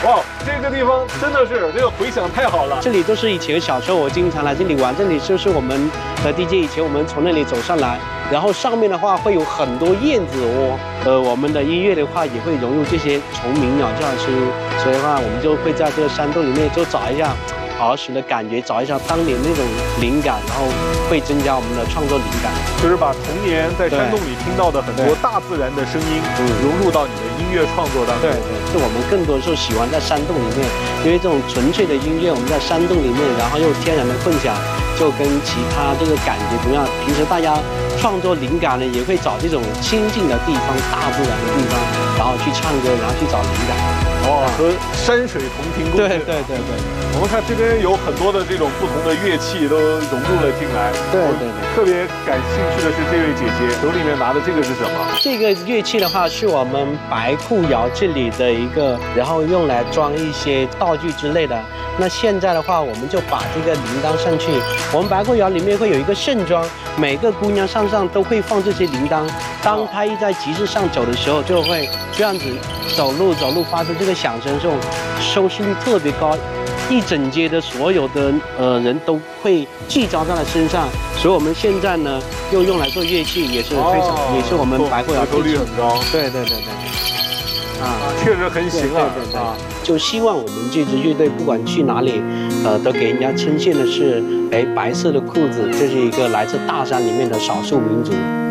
哇，这个地方真的是这个回响太好了。 这里都是以前小时候我经常来这里玩，这里就是我们的 DJ， 以前我们从那里走上来，然后上面的话会有很多燕子窝，我们的音乐的话也会融入这些虫鸣鸟叫声，所以的话我们就会在这个山洞里面就找一下儿时的感觉，找一下当年那种灵感，然后会增加我们的创作灵感。 就是把童年在山洞里听到的很多大自然的声音融入到你的音乐创作当中。 对，是我们更多时候喜欢在山洞里面，因为这种纯粹的音乐，我们在山洞里面，然后又天然的混响，就跟其他这个感觉不一样。平时大家创作灵感呢，也会找这种清静的地方、大自然的地方，然后去唱歌，然后去找灵感。 哦，和山水同频共振。 对。 我们看这边有很多的这种不同的乐器都融入了进来。 对。 特别感兴趣的是这位姐姐手里面拿的这个是什么？ 这个乐器的话是我们白裤窑这里的一个，然后用来装一些道具之类的。那现在的话，我们就把这个铃铛上去。我们白裤窑里面会有一个盛装，每个姑娘身上都会放这些铃铛。当她一在集市上走的时候，就会这样子走路发出这个响声，这种收视率特别高。一整街的所有的人都会聚焦在她身上，所以我们现在呢又用来做乐器，也是非常，也是我们白裤窑收率很高。对。确实很行啊。 就希望我们这支乐队不管去哪里，都给人家呈现的是，白色的裤子，这是一个来自大山里面的少数民族。